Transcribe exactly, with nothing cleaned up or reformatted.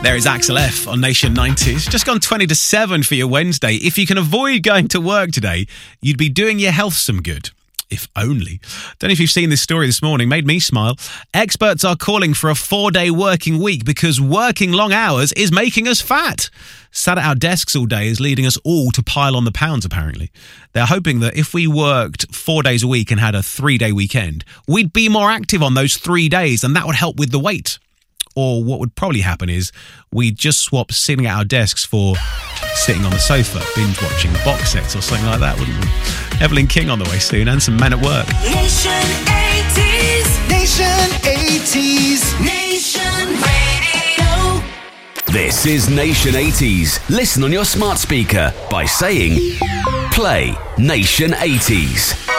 There is Axel F on Nation nineties. Just gone twenty to seven for your Wednesday. If you can avoid going to work today, you'd be doing your health some good. If only. Don't know if you've seen this story this morning. Made me smile. Experts are calling for a four-day working week because working long hours is making us fat. Sat at our desks all day is leading us all to pile on the pounds, apparently. They're hoping that if we worked four days a week and had a three-day weekend, we'd be more active on those three days and that would help with the weight. Or what would probably happen is we'd just swap sitting at our desks for sitting on the sofa, binge watching box sets or something like that, wouldn't we? Evelyn King on the way soon and some Men at Work. Nation eighties. Nation eighties. Nation Radio. This is Nation eighties. Listen on your smart speaker by saying, play Nation eighties.